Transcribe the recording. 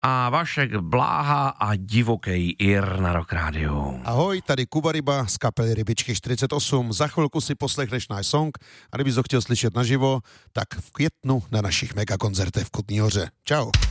a Vašek Bláha a Divokej Ir na Rock Radio. Ahoj, tady Kuba Ryba z kapely Rybičky 48. Za chvilku si poslechneš náš song a kdybys ho chtěl slyšet naživo, tak v květnu na našich megakoncertech v Kutní Hoře. Čau.